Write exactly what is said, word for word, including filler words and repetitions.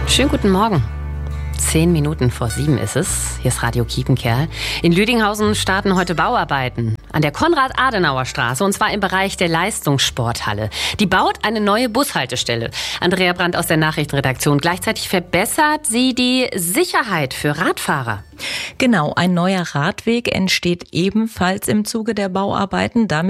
Schönen guten Morgen. Zehn Minuten vor sieben ist es. Hier ist Radio Kiepenkerl. In Lüdinghausen starten heute Bauarbeiten an der Konrad-Adenauer-Straße, und zwar im Bereich der Leistungssporthalle. Die baut eine neue Bushaltestelle. Andrea Brandt aus der Nachrichtenredaktion. Gleichzeitig verbessert sie die Sicherheit für Radfahrer. Genau, ein neuer Radweg entsteht ebenfalls im Zuge der Bauarbeiten. Damit